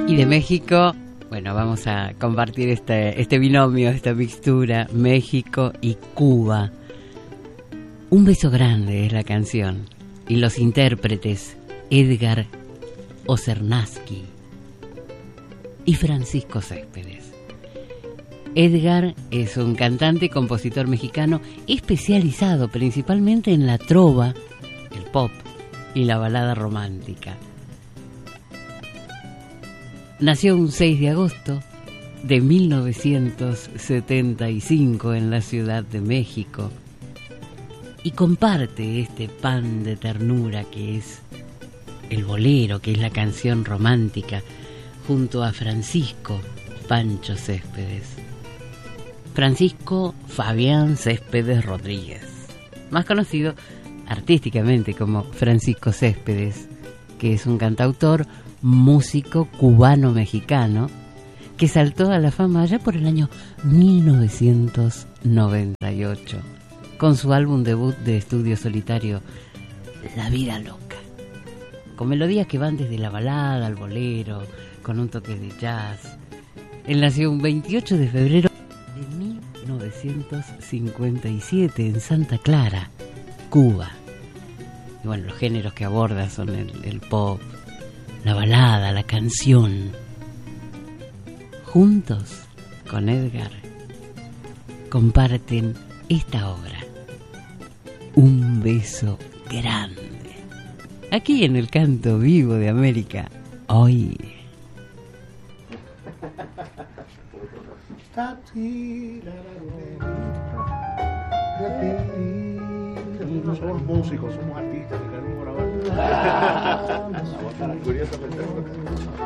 Y de México, bueno, vamos a compartir este binomio, esta mixtura, México y Cuba. Un beso grande es la canción. Y los intérpretes, Edgar Ocernazky y Francisco Céspedes. Edgar es un cantante y compositor mexicano especializado principalmente en la trova, el pop y la balada romántica. Nació un 6 de agosto de 1975 en la Ciudad de México y comparte este pan de ternura que es el bolero, que es la canción romántica, junto a Francisco Pancho Céspedes. Francisco Fabián Céspedes Rodríguez, más conocido artísticamente como Francisco Céspedes, que es un cantautor, músico cubano-mexicano que saltó a la fama allá por el año 1998 con su álbum debut de estudio solitario La Vida Loca, con melodías que van desde la balada al bolero, con un toque de jazz. Él nació un 28 de febrero de 1957 en Santa Clara, Cuba. Y bueno, los géneros que aborda son el pop, la balada, la canción. Juntos con Edgar comparten esta obra, Un beso grande, aquí en el Canto Vivo de América, hoy. No somos músicos, somos artistas que queremos grabar. Curiosamente.